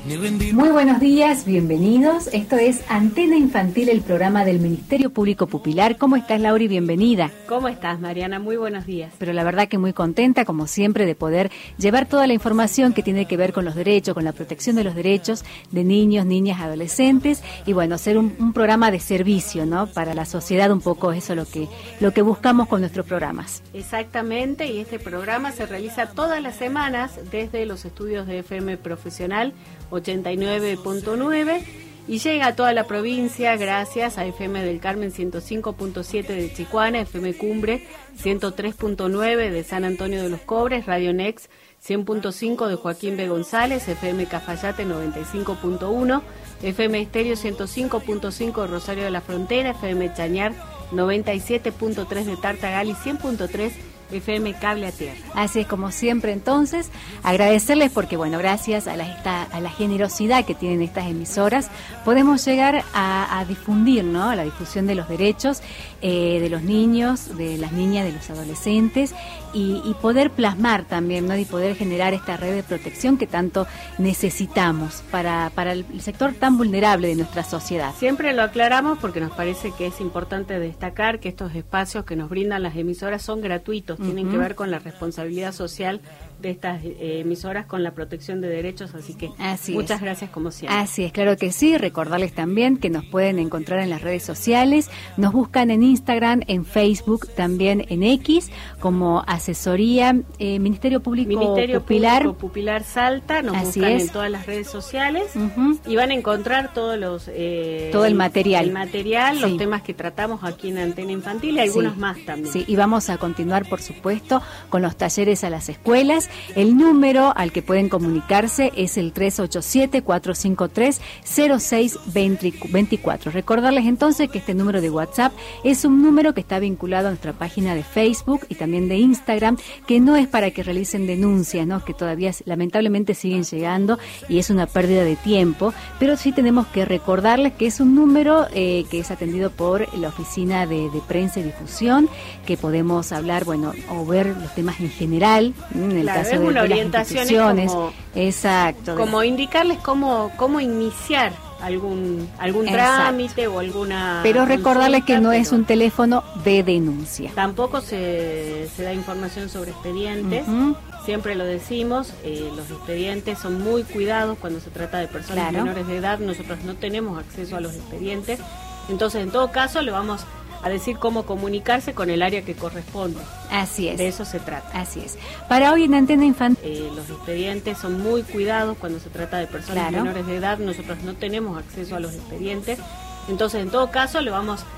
Muy buenos días, bienvenidos. Esto es Antena Infantil, el programa del Ministerio Público Pupilar. ¿Cómo estás, Lauri? Bienvenida. ¿Cómo estás, Mariana? Muy buenos días. Pero la verdad que muy contenta, como siempre, de poder llevar toda la información que tiene que ver con los derechos, con la protección de los derechos de niños, niñas, adolescentes, y bueno, hacer un programa de servicio, ¿no? Para la sociedad, un poco eso es lo que buscamos con nuestros programas. Exactamente, y este programa se realiza todas las semanas desde los estudios de FM Profesional 89.9 y llega a toda la provincia gracias a FM del Carmen 105.7 de Chicuana, FM Cumbre 103.9 de San Antonio de los Cobres, Radio Nex 100.5 de Joaquín B. González, FM Cafayate 95.1, FM Estéreo 105.5 de Rosario de la Frontera, FM Chañar 97.3 de Tartagal y 100.3 FM Cable a Tierra. Así es, como siempre, entonces, agradecerles porque, bueno, gracias a la generosidad que tienen estas emisoras, podemos llegar a difundir, ¿no? A la difusión de los derechos de los niños, de las niñas, de los adolescentes y poder plasmar también, ¿no? Y poder generar esta red de protección que tanto necesitamos para el sector tan vulnerable de nuestra sociedad. Siempre lo aclaramos porque nos parece que es importante destacar que estos espacios que nos brindan las emisoras son gratuitos. Tienen que ver con la responsabilidad social de estas emisoras con la protección de derechos, así que muchas gracias como siempre. Así es, claro que sí, recordarles también que nos pueden encontrar en las redes sociales, nos buscan en Instagram, en Facebook, también en X, como Asesoría Ministerio Público Pupilar Salta, nos así buscan es. En todas las redes sociales y van a encontrar todos los todo el material, los temas que tratamos aquí en Antena Infantil y algunos más también. Sí, y vamos a continuar, por supuesto, con los talleres a las escuelas. El número al que pueden comunicarse es el 387-453-0624. Recordarles entonces que este número de WhatsApp es un número que está vinculado a nuestra página de Facebook y también de Instagram, que no es para que realicen denuncias, ¿no? Que todavía lamentablemente siguen llegando y es una pérdida de tiempo, pero sí tenemos que recordarles que es un número que es atendido por la Oficina de Prensa y Difusión, que podemos hablar, bueno, o ver los temas en general, en el caso es una de las orientación, instituciones, como, exacto, como indicarles cómo iniciar algún trámite o alguna. Pero recordarles que no es un teléfono de denuncia. Tampoco se da información sobre expedientes. Siempre lo decimos, los expedientes son muy cuidados cuando se trata de personas menores de edad. Nosotros no tenemos acceso a los expedientes. Entonces, en todo caso, le vamos a decir cómo comunicarse con el área que corresponde. Así es. De eso se trata. Así es. Para hoy en Antena Infantil. Los expedientes son muy cuidados cuando se trata de personas menores de edad. Nosotros no tenemos acceso a los expedientes. Entonces, en todo caso, le vamos